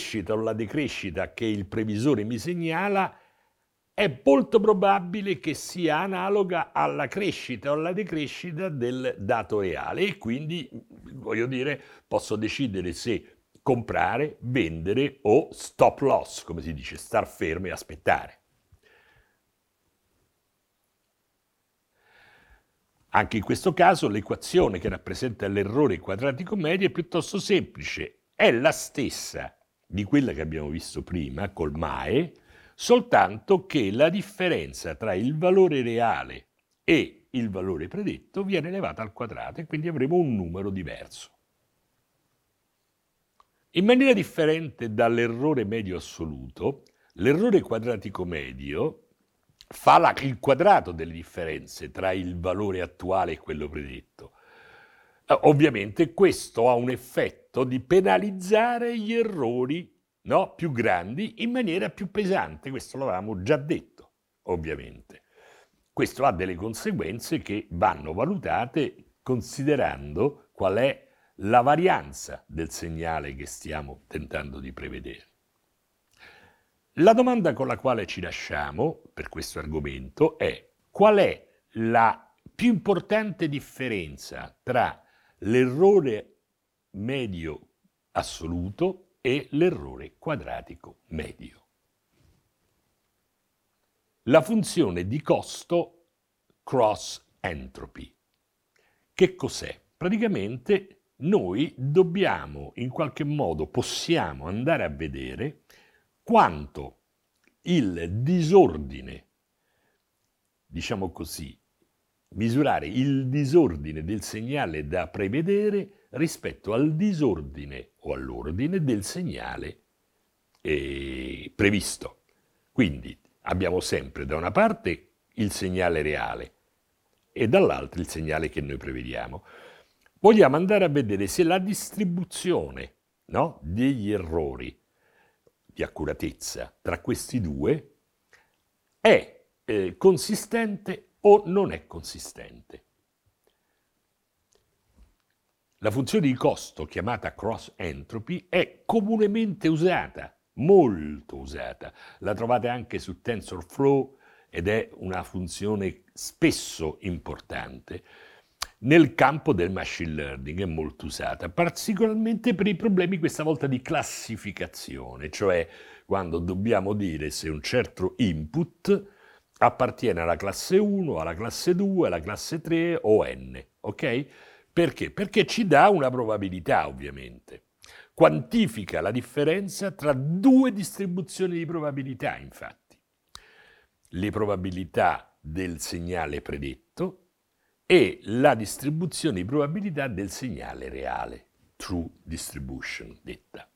crescita o la decrescita che il previsore mi segnala è molto probabile che sia analoga alla crescita o alla decrescita del dato reale e quindi, voglio dire, posso decidere se comprare, vendere o stop loss, come si dice, star fermo e aspettare. Anche in questo caso l'equazione che rappresenta l'errore quadratico medio è piuttosto semplice, è la stessa di quella che abbiamo visto prima col MAE, soltanto che la differenza tra il valore reale e il valore predetto viene elevata al quadrato e quindi avremo un numero diverso. In maniera differente dall'errore medio assoluto, l'errore quadratico medio fa il quadrato delle differenze tra il valore attuale e quello predetto. Ovviamente questo ha un effetto di penalizzare gli errori, no, più grandi in maniera più pesante, questo l'avevamo già detto, ovviamente. Questo ha delle conseguenze che vanno valutate considerando qual è la varianza del segnale che stiamo tentando di prevedere. La domanda con la quale ci lasciamo per questo argomento è: qual è la più importante differenza tra l'errore medio assoluto e l'errore quadratico medio? La funzione di costo cross entropy. Che cos'è? Praticamente noi dobbiamo, in qualche modo, possiamo andare a vedere quanto il disordine, diciamo così, misurare il disordine del segnale da prevedere rispetto al disordine o all'ordine del segnale previsto. Quindi abbiamo sempre da una parte il segnale reale e dall'altra il segnale che noi prevediamo. Vogliamo andare a vedere se la distribuzione, no, degli errori di accuratezza tra questi due è consistente o non è consistente. La funzione di costo chiamata cross entropy è comunemente usata, molto usata. La trovate anche su TensorFlow ed è una funzione spesso importante. Nel campo del machine learning è molto usata, particolarmente per i problemi questa volta di classificazione, cioè quando dobbiamo dire se un certo input appartiene alla classe 1, alla classe 2, alla classe 3 o n, ok? Perché? Perché ci dà una probabilità, ovviamente. Quantifica la differenza tra due distribuzioni di probabilità, infatti. Le probabilità del segnale predetto e la distribuzione di probabilità del segnale reale, true distribution detta.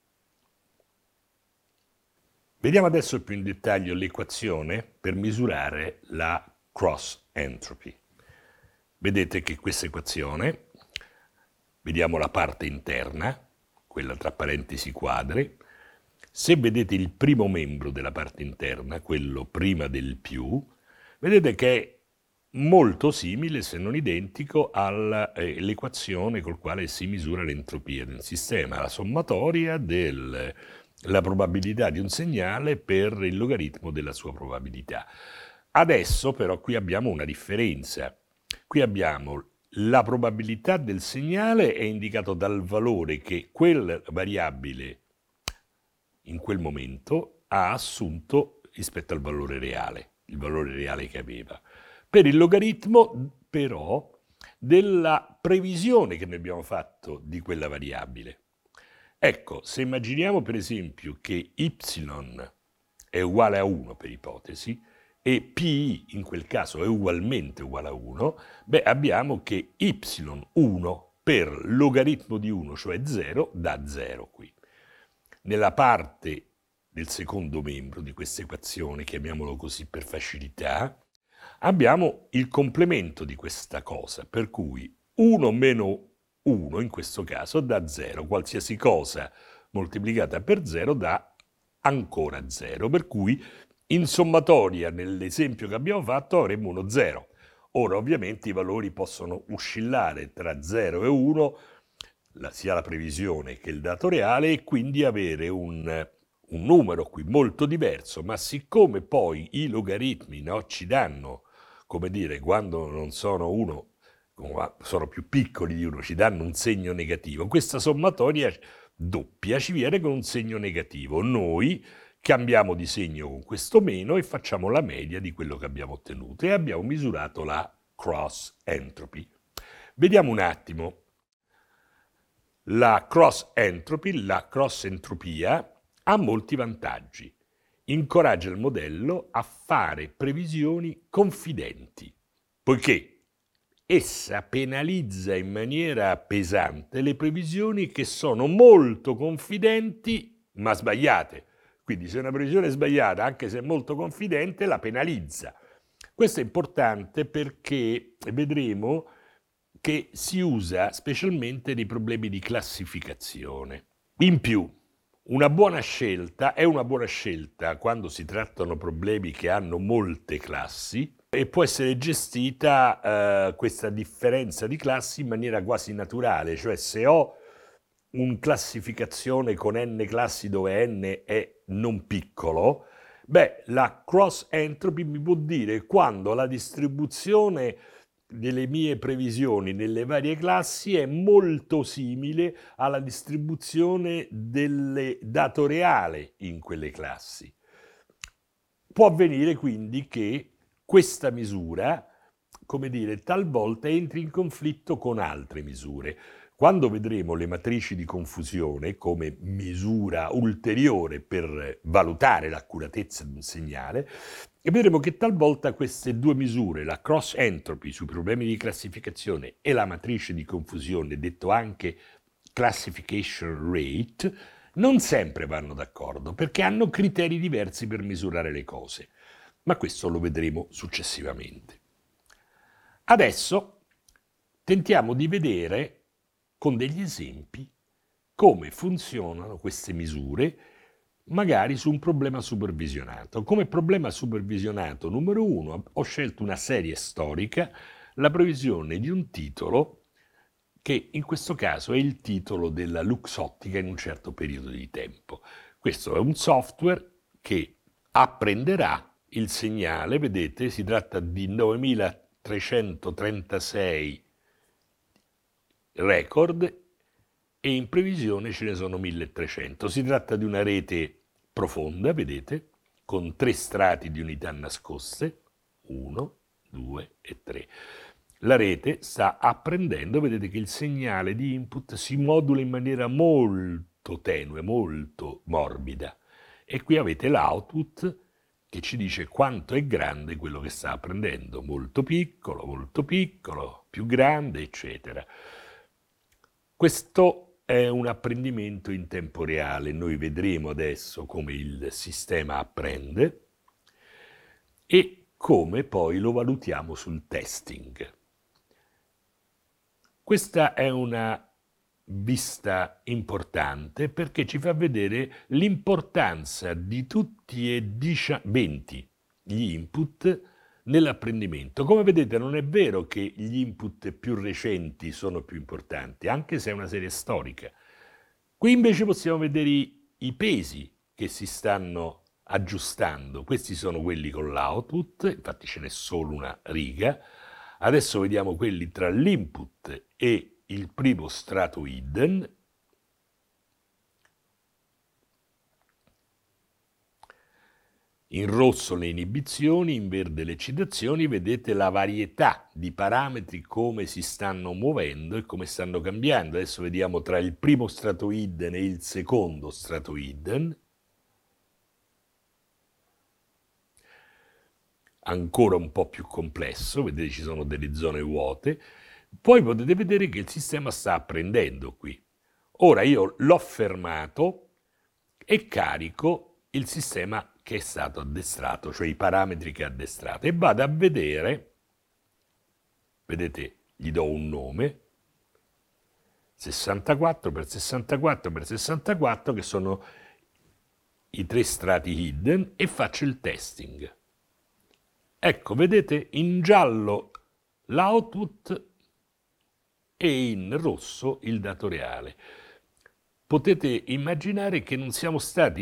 Vediamo adesso più in dettaglio l'equazione per misurare la cross entropy. Vedete che questa equazione, vediamo la parte interna, quella tra parentesi quadre. Se vedete il primo membro della parte interna, quello prima del più, vedete che è molto simile, se non identico, all'equazione col quale si misura l'entropia del sistema, la sommatoria della probabilità di un segnale per il logaritmo della sua probabilità. Adesso però qui abbiamo una differenza. Qui abbiamo la probabilità del segnale è indicato dal valore che quella variabile in quel momento ha assunto rispetto al valore reale, il valore reale che aveva. Per il logaritmo, però, della previsione che noi abbiamo fatto di quella variabile. Ecco, se immaginiamo per esempio che y è uguale a 1 per ipotesi e pi in quel caso è ugualmente uguale a 1, beh, abbiamo che y1 per logaritmo di 1, cioè 0, dà 0 qui. Nella parte del secondo membro di questa equazione, chiamiamolo così per facilità, abbiamo il complemento di questa cosa, per cui 1 meno 1 in questo caso dà 0, qualsiasi cosa moltiplicata per 0 dà ancora 0, per cui in sommatoria nell'esempio che abbiamo fatto avremo uno 0. Ora ovviamente i valori possono oscillare tra 0 e 1 sia la previsione che il dato reale e quindi avere un numero qui molto diverso, ma siccome poi i logaritmi, no, ci danno, come dire, quando non sono uno, sono più piccoli di uno, ci danno un segno negativo, questa sommatoria doppia ci viene con un segno negativo. Noi cambiamo di segno con questo meno e facciamo la media di quello che abbiamo ottenuto e abbiamo misurato la cross entropy. Vediamo un attimo. La cross entropy, la cross entropia, ha molti vantaggi. Incoraggia il modello a fare previsioni confidenti, poiché essa penalizza in maniera pesante le previsioni che sono molto confidenti ma sbagliate. Quindi se una previsione è sbagliata, anche se è molto confidente, la penalizza. Questo è importante perché vedremo che si usa specialmente nei problemi di classificazione. In più, una buona scelta è una buona scelta quando si trattano problemi che hanno molte classi e può essere gestita questa differenza di classi in maniera quasi naturale, cioè se ho una classificazione con n classi dove n è non piccolo, beh, la cross entropy mi può dire quando la distribuzione delle mie previsioni nelle varie classi è molto simile alla distribuzione del dato reale in quelle classi. Può avvenire quindi che questa misura, come dire, talvolta entri in conflitto con altre misure. Quando vedremo le matrici di confusione come misura ulteriore per valutare l'accuratezza di un segnale, vedremo che talvolta queste due misure, la cross entropy sui problemi di classificazione e la matrice di confusione, detto anche classification rate, non sempre vanno d'accordo perché hanno criteri diversi per misurare le cose, ma questo lo vedremo successivamente. Adesso tentiamo di vedere con degli esempi come funzionano queste misure, magari su un problema supervisionato. Come problema supervisionato numero 1 ho scelto una serie storica, la previsione di un titolo che in questo caso è il titolo della luxottica in un certo periodo di tempo. Questo è un software che apprenderà il segnale, vedete, si tratta di 9336 record e in previsione ce ne sono 1300. Si tratta di una rete profonda, vedete, con 3 strati di unità nascoste, 1, 2 e 3. La rete sta apprendendo, vedete che il segnale di input si modula in maniera molto tenue, molto morbida. E qui avete l'output che ci dice quanto è grande quello che sta apprendendo, molto piccolo, più grande, eccetera. Questo è un apprendimento in tempo reale, noi vedremo adesso come il sistema apprende e come poi lo valutiamo sul testing. Questa è una vista importante perché ci fa vedere l'importanza di tutti e 20 gli input nell'apprendimento. Come vedete non è vero che gli input più recenti sono più importanti, anche se è una serie storica. Qui invece possiamo vedere i pesi che si stanno aggiustando. Questi sono quelli con l'output, infatti ce n'è solo una riga. Adesso vediamo quelli tra l'input e il primo strato hidden. In rosso le inibizioni, in verde le eccitazioni, vedete la varietà di parametri come si stanno muovendo e come stanno cambiando. Adesso vediamo tra il primo strato hidden e il secondo strato hidden. Ancora un po' più complesso, vedete ci sono delle zone vuote. Poi potete vedere che il sistema sta apprendendo qui. Ora io l'ho fermato e carico il sistema che è stato addestrato, cioè i parametri che ha addestrato, e vado a vedere, vedete, gli do un nome, 64 per 64 per 64, che sono i 3 strati hidden, e faccio il testing. Ecco, vedete, in giallo l'output e in rosso il dato reale. Potete immaginare che non siamo stati